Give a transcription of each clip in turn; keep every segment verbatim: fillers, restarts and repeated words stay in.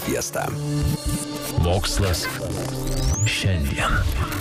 Fiesta. Mokslas šiandien.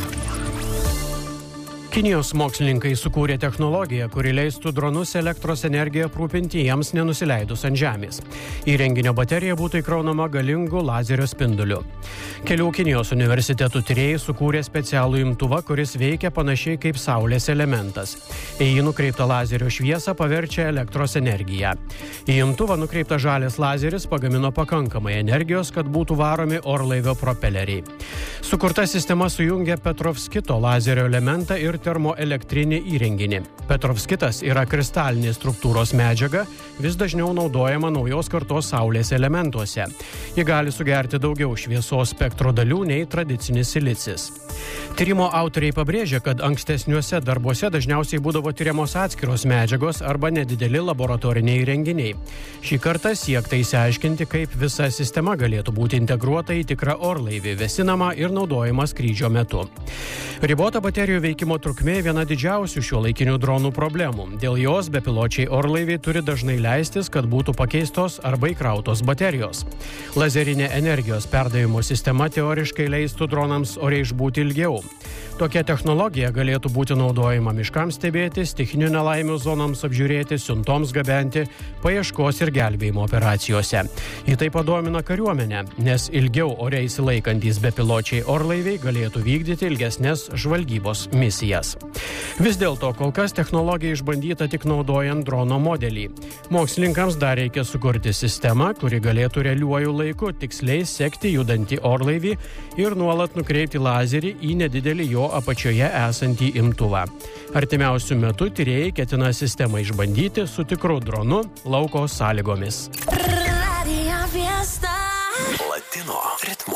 Kinijos mokslininkai sukūrė technologiją, kuri leistų dronus elektros energiją aprūpinti jiems nenusileidus ant žemės. Įrenginio baterija būtų įkraunama galingu lazerio spinduliu. Kelių Kinijos universitetų tyrėjai sukūrė specialų imtuvą, kuris veikia panašiai kaip saulės elementas. Į jį nukreiptą lazerio šviesą paverčia elektros energiją. Į imtuvą nukreiptą žalias lazeris pagamino pakankamai energijos, kad būtų varomi orlaivio propeleriai. Sukurta sistema sujungia Petrovskito lazerio elementą ir termoelektrinį įrenginį. Petrovskitas yra kristalinės struktūros medžiaga, vis dažniau naudojama naujos kartos saulės elementuose. Ji gali sugerti daugiau šviesos spektro dalių nei tradicinis silicis. Tyrimo autoriai pabrėžia, kad ankstesniuose darbuose dažniausiai būdavo tyriamos atskiros medžiagos arba nedideli laboratoriniai įrenginiai. Šį kartą siekta išsiaiškinti, kaip visa sistema galėtų būti integruota į tikrą orlaivį, vėsinamą ir naudojamą skrydžio metu. Ribota baterijų veikimo trukmė viena didžiausių šiuolaikinių dronų problemų. Dėl jos bepiločiai orlaiviai turi dažnai leistis, kad būtų pakeistos arba įkrautos baterijos. Lazerinė energijos perdavimo sistema teoriškai leistų dronams oriai išbūti ilgiau. Tokia technologija galėtų būti naudojama miškams stebėti, stichinių nelaimių zonoms apžiūrėti, siuntoms gabenti, paieškos ir gelbėjimo operacijose. Į tai padomina kariuomenę, nes ilgiau ore įsilaikantys bepiločiai orlaiviai galėtų vykdyti ilgesnės žvalgybos misijas. Vis dėlto kol kas technologija išbandyta tik naudojant drono modelį. Mokslininkams dar reikia sukurti sistemą, kuri galėtų realiuoju laiku tiksliai sekti judantį orlaivį ir nuolat nukreipti lazerį į nedidelį jo apačioje esantį imtuvą. Artimiausiu metu tyrėjai ketina sistemą išbandyti su tikru dronu lauko sąlygomis. Latino ritmu.